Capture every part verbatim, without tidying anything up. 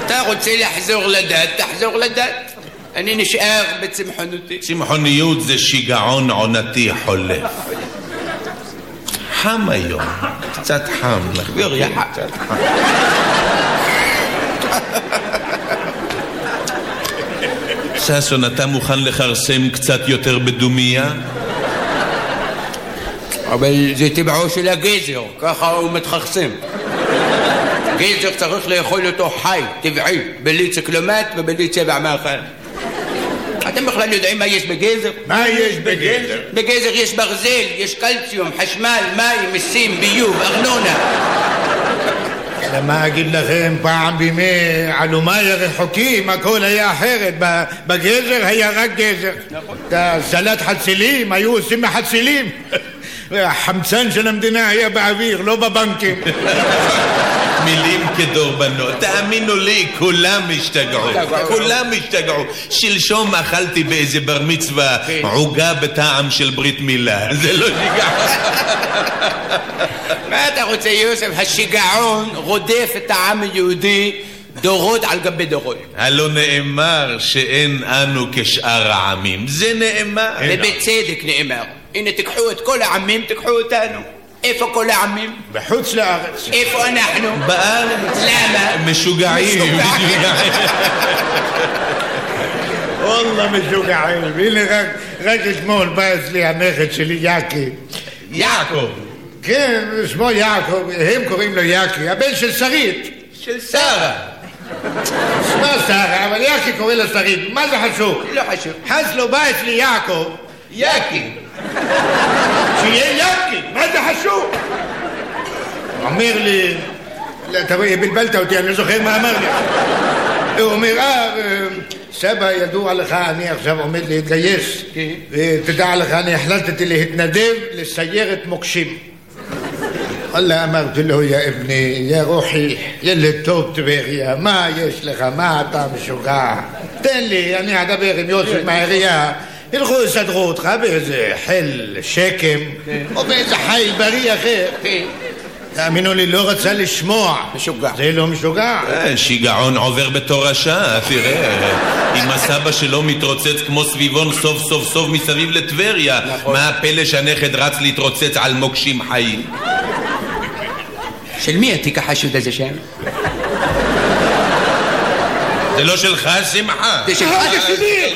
אתה רוצה לחזור לדת, תחזור לדת. אני נשאר בצמחונותי. צמחוניות זה שיגעון עונתי חולף. חם היום, קצת חם. נחביר יחד. קצת חם. ששון, אתה מוכן לחרסם קצת יותר בדומיה? אבל זה טבעו של הגזר, ככה הוא מתחרסם. גזר צריך לאכול אותו חי, טבעי, בלי ציקלומט ובלי צבע מאכל. אתם בכלל יודעים מה יש בגזר? מה יש בגזר? בגזר יש ברזל, יש קלציום, חשמל, מים, מיסים, ביוב, ארנונה. למה אגיד לכם, פעם בימי עלומי הרחוקים הכל היה אחרת. בגזר היה רק גזר. נכון. סלט חצילים היו עושים מחצילים. החמצן של המדינה היה באוויר, לא בבנקים. מילים כדורבנות, תאמינו לי, כולם השתגעו, כולם השתגעו. שלשום אכלתי באיזה בר מצווה עוגה בטעם של ברית מילה, זה לא שיגע. מה אתה רוצה, יוסף? השיגעון רודף את העם היהודי דורות על גבי דורות. הלא נאמר שאין אנו כשאר העמים, זה נאמר. ובצדק נאמר. הנה תקחו את כל העמים, תקחו אותנו. איפה כל העמים? בחוץ לארץ. איפה אנחנו? בארץ. למה? משוגעים. וואלה משוגעים. הנה רק, רק אתמול בא אצלי הנכד שלי יעקי. יעקב. כן, שמו יעקב, הם קוראים לו יעקי, הבן של שרית. של שרה. שמה שרה, אבל יעקי קורא לו שרית. מה זה חשוב? לא חשוב. חס לו בא אצלי יעקב. יעקי. שיהיה יעקי, מה זה חשוב? אומר לי, אתה רואה, בלבלת אותי, אני לא זוכר מה אמר לי. הוא אומר, אה, סבא, ידוע לך, אני עכשיו עומד להתגייס. תדע לך, אני החלטתי להתנדב לסיירת מוקשים. אללה, אמרתי לו, יא אבני, יא רוחי, ילד טוב טבריה, מה יש לך, מה אתה משוגע? תן לי, אני אדבר עם יוסף מהעירייה. ילכו יסדרו אותך באיזה חל שקם או באיזה חיל בריא אחר. תאמינו לי, לא רצה לשמוע. משוגע. זה לא משוגע. שיגעון עובר בתורשה, תראה. אם הסבא שלו מתרוצץ כמו סביבון סוף סוף סוף מסביב לטבריה, מה הפלא שהנכד רץ להתרוצץ על מוקשים חיים? של מי התיק החשוד הזה שם? זה לא שלך, שמחה. זה שלך, זה שלי.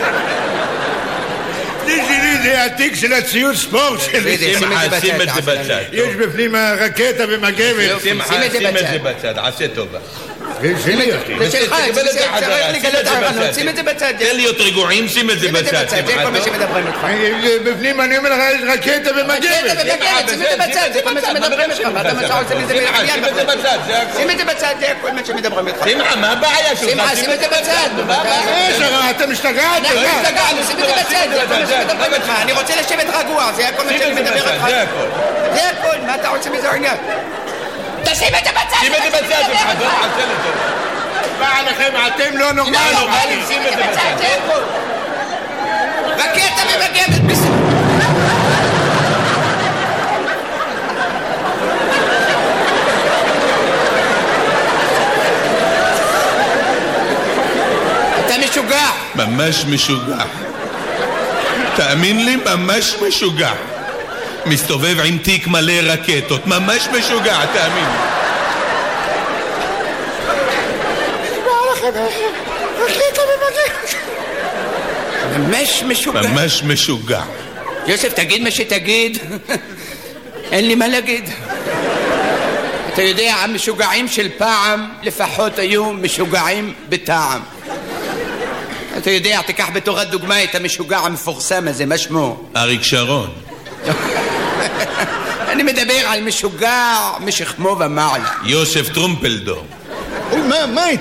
זה שלי, זה התיק של הציוד ספורט שלי. שמחה, שים את זה בצד. יש בפנים הרקטה ומגבת. שמחה, שים את זה בצד, עשה טובה. זה שלי. זה שלך, צריך לגלות ערנות, שים את זה בצד. תן להיות רגועים, שים את זה בצד. זה כל מה שמדברים איתך. בפנים אני אומר לך, יש רקטה ומגבת. רקטה ומגבת, שים את זה בצד, זה כל מה שמדברים איתך. מה אתה משהו עושה מזה בעניין? שים את זה בצד, זה כל מה שמדברים איתך. שמחה, מה הבעיה שלך? שמחה, שים את זה בצד. אתה משתגעת? אנחנו משתגענו, שים את זה בצד, זה כל מה שמדברים איתך. אני רוצה לשבת רגוע, זה כל מה שאני מדבר איתך. זה הכל. זה הכל, מה אתה רוצה מזה עניין? תשים את זה בצד! שים את זה בצד, זה חזור, עשה לזה. בא עליכם, אתם לא נורמלים. שים את זה בצד, זה הכל. רקטה ומגבת בסדר. אתה משוגע. ממש משוגע. תאמין לי, ממש משוגע. מסתובב עם תיק מלא רקטות, ממש משוגע, תאמין. רקטה ומגבת. ממש משוגע. ממש משוגע. יוסף, תגיד מה שתגיד. אין לי מה להגיד. אתה יודע, המשוגעים של פעם לפחות היו משוגעים בטעם. אתה יודע, תיקח בתורת דוגמה את המשוגע המפורסם הזה, מה שמו? אריק שרון. אני מדבר על משוגע משכמו ומעלה. יוסף טרומפלדור. מה, מה